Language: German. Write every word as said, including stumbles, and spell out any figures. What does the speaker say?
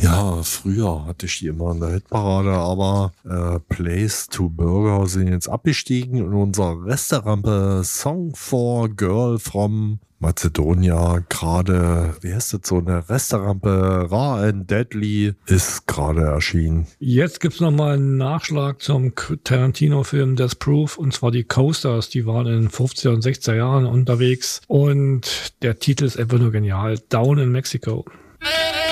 Ja, früher hatte ich die immer in der Hitparade, aber äh, Place to Burger sind jetzt abgestiegen und unser Resterampe Song for Girl from Macedonia gerade, wie heißt das, so eine Resterampe Raw and Deadly ist gerade erschienen. Jetzt gibt's noch mal einen Nachschlag zum Tarantino-Film Death Proof, und zwar die Coasters, die waren in den fünfziger und sechziger Jahren unterwegs und der Titel ist einfach nur genial, Down in Mexico.